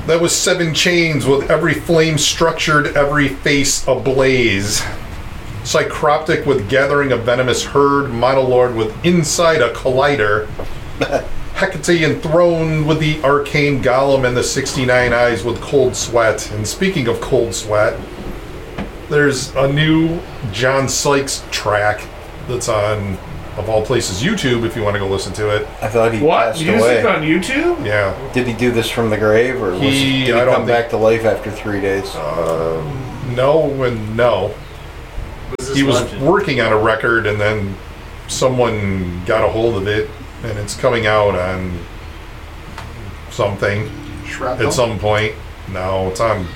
That was 7 Chains with every flame structured, every face ablaze. Psychroptic with Gathering a Venomous Herd. Monolord with Inside a Collider. Hecate enthroned with the Arcane Golem and the 69 Eyes with Cold Sweat. And speaking of Cold Sweat, there's a new John Sykes track that's on, of all places, YouTube, if you want to go listen to it. I thought he passed away. Music on YouTube? Yeah. Did he do this from the grave, or did he come back to life after 3 days? No and no. He was working on a record, and then someone got a hold of it, and it's coming out on something Shrapnel? at some point. No, it's on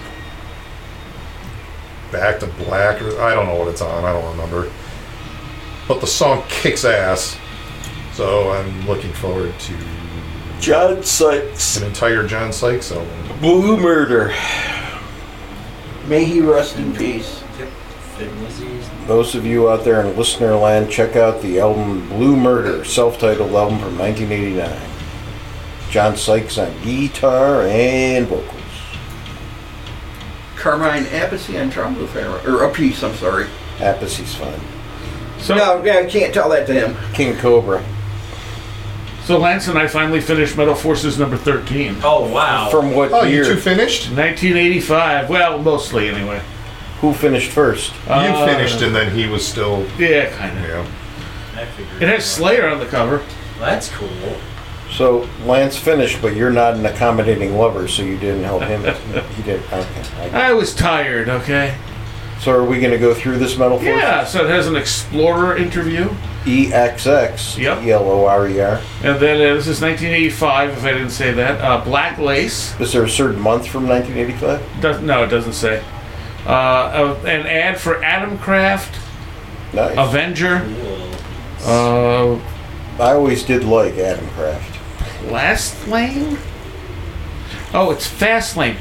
Back to Black, or I don't know what it's on. I don't remember. But the song kicks ass, so I'm looking forward to John Sykes. an entire John Sykes album. Blue Murder. May he rest in peace. Those of you out there in listener land, check out the album Blue Murder, self-titled album from 1989. John Sykes on guitar and vocals. Carmine Appice on trombone, or Appice, I'm sorry. Appice's fine. So, No, I can't tell that to him. King Cobra. so Lance and I finally finished Metal Forces number 13. Oh, wow. From what Oh, year? you two finished? 1985. Well, mostly anyway. Who finished first? You finished, and then he was still. Yeah, kind of. Yeah. I figured It has Slayer on the cover. That's cool. So Lance finished, but you're not an accommodating lover, so you didn't help him. He did. Okay. I was tired, okay? So are we going to go through this Metal Force? Yeah, so it has an Explorer interview. EXX. Yep. ELORER. And then this is 1985, if I didn't say that. Black Lace. Is there a certain month from 1985? No, it doesn't say. An ad for Atom Craft, Nice. Avenger, Cool. I always did like Adam Craft. Last Lane? Oh, it's Fastlane.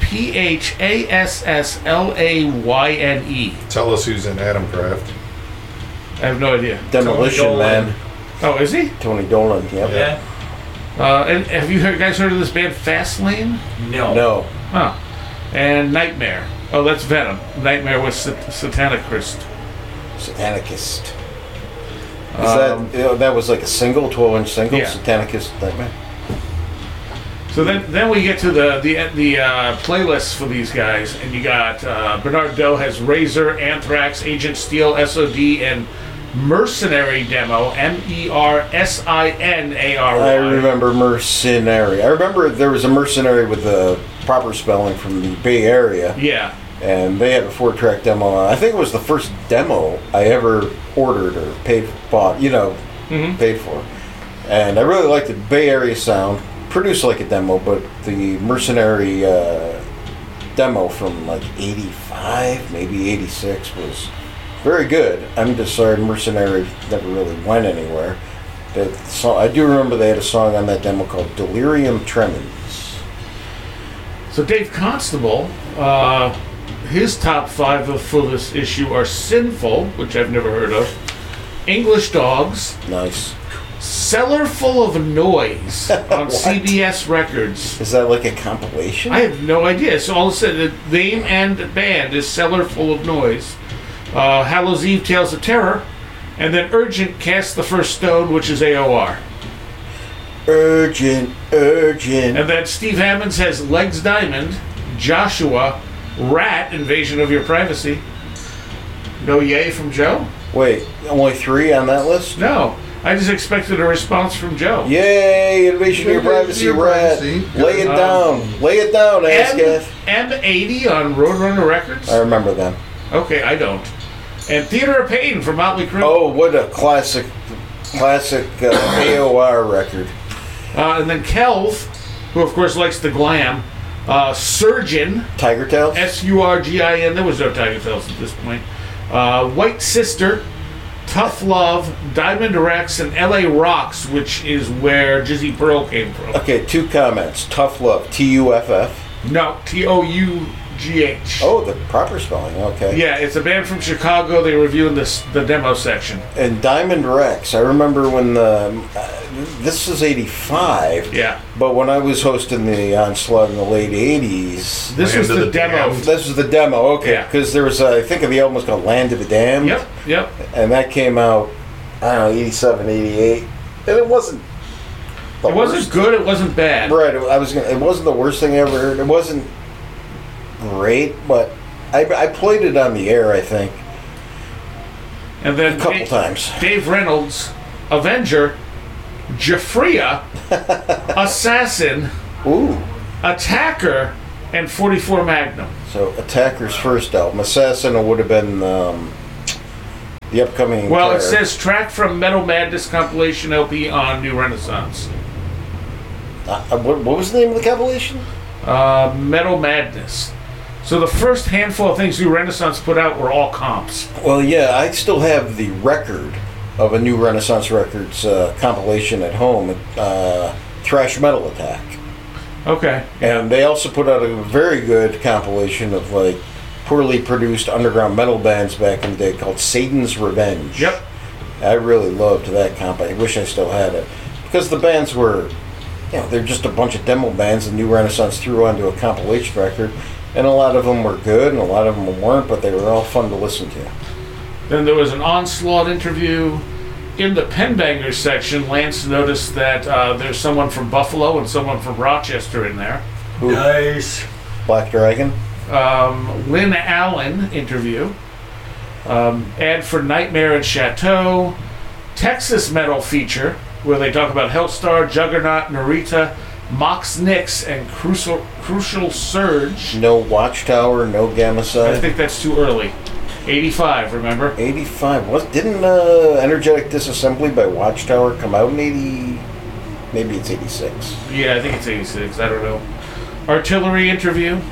PhasslaYne. Tell us who's in Adam Craft. I have no idea. Demolition Tony Dolan. Man. Oh, is he? Tony Dolan. Yep. Yeah? And have you guys heard of this band Fastlane? No. No. Huh. And Nightmare. Oh, that's Venom. Nightmare was Satanicist. Satanicist. Is that was like a single, 12-inch single? Yeah. Satanicist Nightmare? So then we get to the playlists for these guys, and you got Bernard Doe has Razor, Anthrax, Agent Steel, SOD, and Mercenary demo, MERSINARY. I remember Mercenary. I remember there was a Mercenary with the proper spelling from the Bay Area, Yeah. and they had a 4-track demo. I think it was the first demo I ever ordered or paid for, paid for. And I really liked the Bay Area sound. Produced like a demo, but the Mercenary demo from like 85, maybe 86 was very good. I'm just sorry Mercenary never really went anywhere. But I do remember they had a song on that demo called Delirium Tremens. So Dave Constable, his top 5 for this issue are Sinful, which I've never heard of, English Dogs, Nice. Cellar Full of Noise on CBS Records. Is that like a compilation? I have no idea. So all of a sudden, the name and band is Cellar Full of Noise. Hallows Eve, Tales of Terror, and then Urgent, Cast the First Stone, which is AOR. Urgent. And then Steve Hammonds has Legs Diamond, Joshua, Rat, Invasion of Your Privacy. No yay from Joe? Wait, only 3 on that list? No. I just expected a response from Joe. Yay, Invasion of Your Privacy, Rat. Lay it down. Lay it down, Asgath. M80 on Roadrunner Records? I remember them. Okay, I don't. And Theater of Pain from Motley Crue. Oh, what a classic AOR record. And then Kelv, who of course likes the glam. Surgeon, Tiger Tails? SURGIN. There was no Tiger Tails at this point. White Sister, Tough Love, Diamond Rex, and LA Rocks, which is where Jizzy Pearl came from. Okay, 2 comments. Tough Love, TUFF. No, TOUGH. GH. Oh, the proper spelling. Okay. Yeah, it's a band from Chicago. They were reviewing the demo section. And Diamond Rex. I remember when this is '85. Yeah. But when I was hosting the Onslaught in the late '80s, This was Land of the the demo. Damned. this was the demo. Okay, Yeah. because there was I think the album was called Land of the Damned. Yep. And that came out, I don't know, '87, '88, and it wasn't. It wasn't good. It wasn't bad. Right. It wasn't the worst thing I ever heard. It wasn't great, but I played it on the air, I think, And then a couple times. Dave Reynolds, Avenger, Jafria, Assassin, Ooh. Attacker, and 44 Magnum. So Attacker's first album, Assassin would have been the upcoming. Well, it Terror. says track from Metal Madness compilation LP on New Renaissance. What was the name of the compilation? Metal Madness. So the first handful of things New Renaissance put out were all comps. Well, yeah, I still have the record of a New Renaissance Records compilation at home, Thrash Metal Attack. Okay. And they also put out a very good compilation of like poorly produced underground metal bands back in the day called Satan's Revenge. Yep. I really loved that comp. I wish I still had it. Because the bands were, they're just a bunch of demo bands that New Renaissance threw onto a compilation record. And a lot of them were good and a lot of them weren't, but they were all fun to listen to. Then there was an Onslaught interview. In the Penbangers section, Lance noticed that there's someone from Buffalo and someone from Rochester in there. Who? Nice. Black Dragon? Lynn Allen interview. Ad for Nightmare and Chateau. Texas Metal feature, where they talk about Hellstar, Juggernaut, Narita, Mox Nix, and Crucial Surge. No Watchtower, no Gamma I Side. think that's too early. 85, remember? 85. Didn't Energetic Disassembly by Watchtower come out in 80? Maybe it's 86. Yeah, I think it's 86. I don't know. Artillery interview.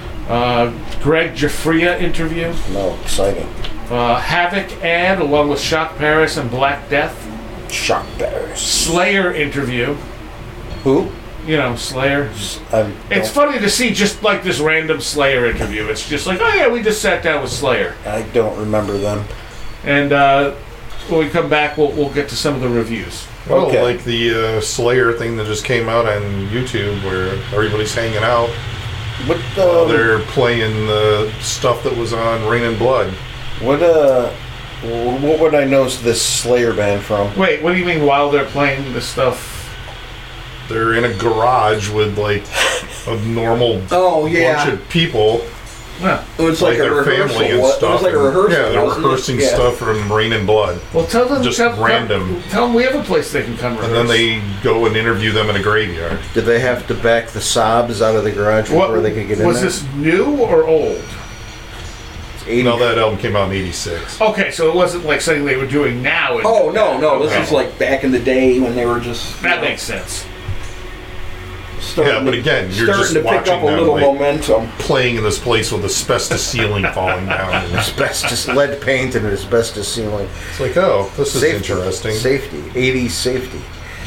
Greg Jafria interview. No, exciting. Havoc ad along with Shock Paris and Black Death. Shock Bears. Slayer interview. Who? You know, Slayer. I It's funny to see just like this random Slayer interview. It's just like, oh yeah, we just sat down with Slayer. don't remember them. And when we come back, we'll get to some of the reviews. Well, Okay. like the Slayer thing that just came out on YouTube where everybody's hanging out. What They're playing the stuff that was on Rain and Blood. what would I know this Slayer band from? Wait, what do you mean while they're playing the stuff? They're in a garage with like a normal Oh yeah, bunch of people, Huh. it was like, like a their rehearsal. family and It was stuff. like a and- rehearsal. Yeah, they're wasn't it? rehearsing Yeah. stuff from Rain and Blood. Well, tell them Just tell, random. Tell them we have a place they can come rehearse. And then they go and interview them in a graveyard. Did they have to back the sobs out of the garage before they could get in was there? this new or old? 80. No, that album came out in '86. Okay, so it wasn't like something they were doing now. Oh no, this Okay. is like back in the day when they were just That makes sense. starting Yeah, but to- again, you're starting just to pick watching up a them, little like- momentum. Playing in this place with asbestos ceiling falling down. And asbestos lead paint and asbestos ceiling. it's like, oh, this is Safety. interesting. Safety. 80s safety.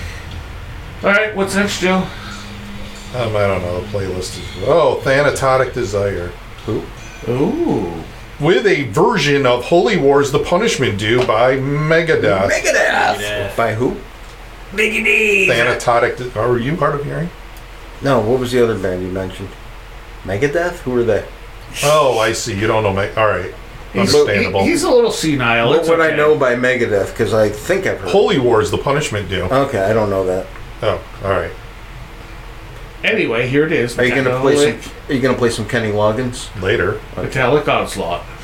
All right, what's next, Joe? I don't know. The playlist is Thanatotic Desire. Who? Ooh. With a version of Holy Wars: The Punishment Due by Megadeth. Yeah. By who? Thanatotic. Are you hard of hearing? No, what was the other band you mentioned? Megadeth? Who were they? Oh, I see. You don't know All right. He's, Understandable. he's a little senile. What It's would okay. I know by Megadeth? Because I think I've heard. Holy Wars: The Punishment Due. Okay, I don't know that. Oh, all right. Anyway, here it is. Are you gonna play some? Are you gonna play some Kenny Loggins? Later. Metallic Onslaught.